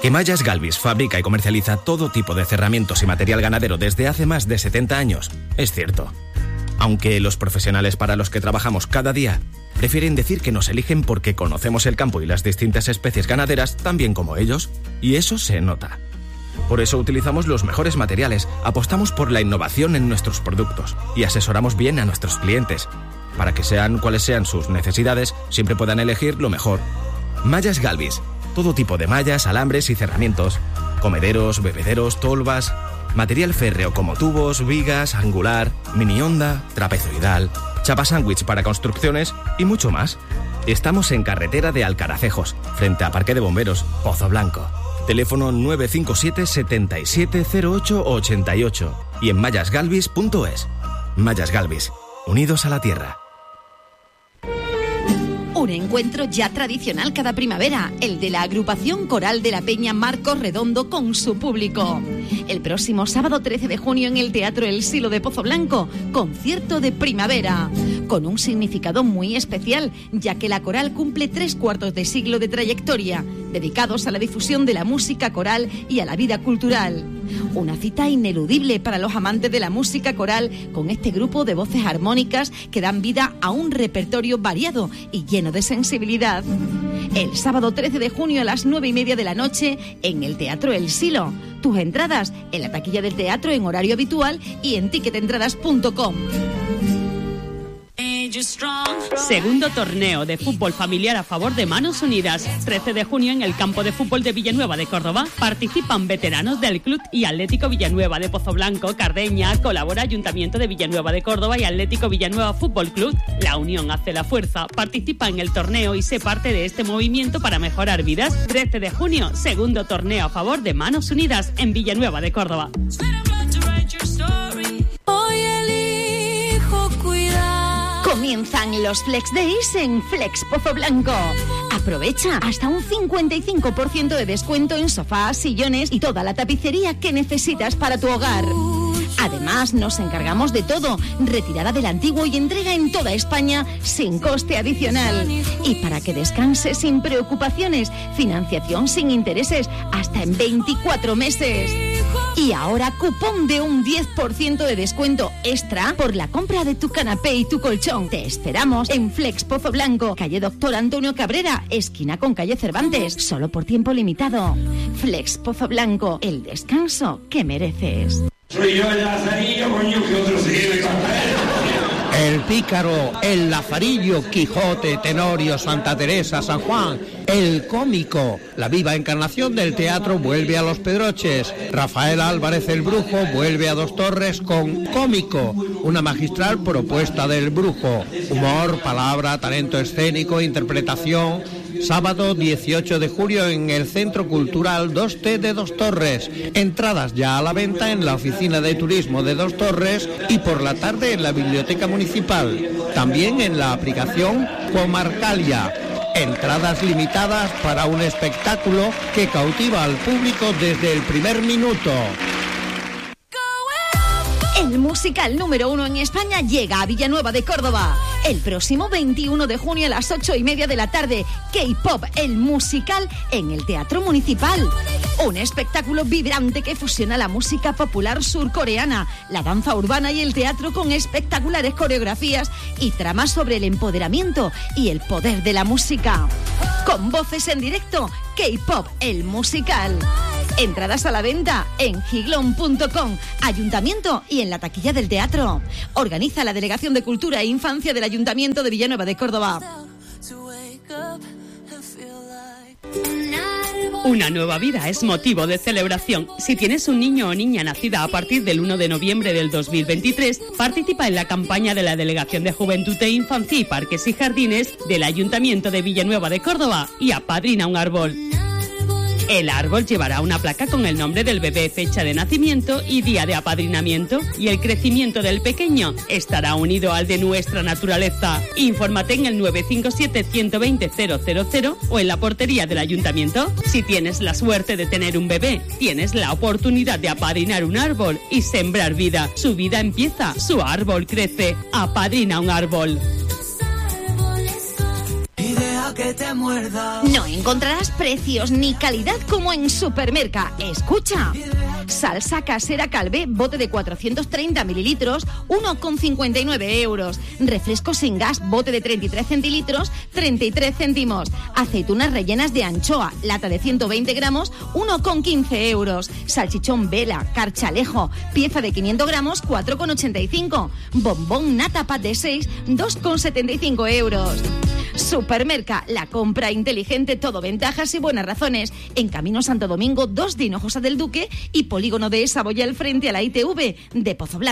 Que Mallas Galvis fabrica y comercializa todo tipo de cerramientos y material ganadero desde hace más de 70 años, es cierto. Aunque los profesionales para los que trabajamos cada día prefieren decir que nos eligen porque conocemos el campo y las distintas especies ganaderas tan bien como ellos, y eso se nota. Por eso utilizamos los mejores materiales, apostamos por la innovación en nuestros productos y asesoramos bien a nuestros clientes. Para que sean cuales sean sus necesidades, siempre puedan elegir lo mejor. Mallas Galvis. Todo tipo de mallas, alambres y cerramientos. Comederos, bebederos, tolvas. Material férreo como tubos, vigas, angular, mini onda, trapezoidal, chapa sándwich para construcciones y mucho más. Estamos en carretera de Alcaracejos, frente a Parque de Bomberos, Pozo Blanco. Teléfono 957 770888 y en mallasgalvis.es. Mallas Galvis, unidos a la tierra. Un encuentro ya tradicional cada primavera, el de la agrupación coral de la Peña Marcos Redondo con su público. El próximo sábado 13 de junio en el Teatro El Silo de Pozo Blanco, concierto de primavera, con un significado muy especial, ya que la coral cumple 3/4 de siglo de trayectoria, dedicados a la difusión de la música coral y a la vida cultural. Una cita ineludible para los amantes de la música coral con este grupo de voces armónicas que dan vida a un repertorio variado y lleno de sensibilidad. El sábado 13 de junio a las 9:30 de la noche en el Teatro El Silo. Tus entradas en la taquilla del teatro en horario habitual y en ticketentradas.com. Segundo torneo de fútbol familiar a favor de Manos Unidas. 13 de junio en el campo de fútbol de Villanueva de Córdoba. Participan veteranos del Club y Atlético Villanueva de Pozo Blanco, Cardeña. Colabora Ayuntamiento de Villanueva de Córdoba y Atlético Villanueva Fútbol Club. La unión hace la fuerza. Participa en el torneo y sé parte de este movimiento para mejorar vidas. 13 de junio, segundo torneo a favor de Manos Unidas en Villanueva de Córdoba. Comienzan los Flex Days en Flex Pozo Blanco. Aprovecha hasta un 55% de descuento en sofás, sillones y toda la tapicería que necesitas para tu hogar. Además, nos encargamos de todo, retirada del antiguo y entrega en toda España sin coste adicional. Y para que descanses sin preocupaciones, financiación sin intereses hasta en 24 meses. Y ahora cupón de un 10% de descuento extra por la compra de tu canapé y tu colchón. Te esperamos en Flex Pozo Blanco, calle Doctor Antonio Cabrera, esquina con calle Cervantes, solo por tiempo limitado. Flex Pozo Blanco, el descanso que mereces. Soy yo el Lazarillo, coño, que otro se quiere cantar. El Pícaro, el Lazarillo, Quijote, Tenorio, Santa Teresa, San Juan, el Cómico. La viva encarnación del teatro vuelve a Los Pedroches. Rafael Álvarez el Brujo vuelve a Dos Torres con Cómico, una magistral propuesta del Brujo. Humor, palabra, talento escénico, interpretación. Sábado 18 de julio en el Centro Cultural 2T de Dos Torres. Entradas ya a la venta en la Oficina de Turismo de Dos Torres y por la tarde en la Biblioteca Municipal. También en la aplicación Comarcalia. Entradas limitadas para un espectáculo que cautiva al público desde el primer minuto. El musical número 1 en España llega a Villanueva de Córdoba. El próximo 21 de junio a las 8:30 de la tarde, K-Pop, el musical en el Teatro Municipal. Un espectáculo vibrante que fusiona la música popular surcoreana, la danza urbana y el teatro con espectaculares coreografías y tramas sobre el empoderamiento y el poder de la música. Con voces en directo, K-Pop, el musical. Entradas a la venta en giglon.com, Ayuntamiento y en la taquilla del teatro. Organiza la Delegación de Cultura e Infancia del Ayuntamiento de Villanueva de Córdoba. Una nueva vida es motivo de celebración. Si tienes un niño o niña nacida a partir del 1 de noviembre del 2023, participa en la campaña de la Delegación de Juventud e Infancia y Parques y Jardines del Ayuntamiento de Villanueva de Córdoba y apadrina un árbol. El árbol llevará una placa con el nombre del bebé, fecha de nacimiento y día de apadrinamiento, y el crecimiento del pequeño estará unido al de nuestra naturaleza. Infórmate en el 957-120-000 o en la portería del ayuntamiento. Si tienes la suerte de tener un bebé, tienes la oportunidad de apadrinar un árbol y sembrar vida. Su vida empieza, su árbol crece. Apadrina un árbol. que te muerda. No encontrarás precios ni calidad como en Supermerca. Escucha. Salsa casera Calvé, bote de 430 mililitros, 1,59 euros. Refresco sin gas, bote de 33 centilitros, 33 céntimos. Aceitunas rellenas de anchoa, lata de 120 gramos, 1,15 euros. Salchichón Vela, Carchalejo, pieza de 500 gramos, 4,85. Bombón nata pat de 6, 2,75 euros. Supermerca, la compra inteligente, todo ventajas y buenas razones. En Camino Santo Domingo 2 de Hinojosa del Duque y Polígono de Saboya al frente a la ITV de Pozoblanco.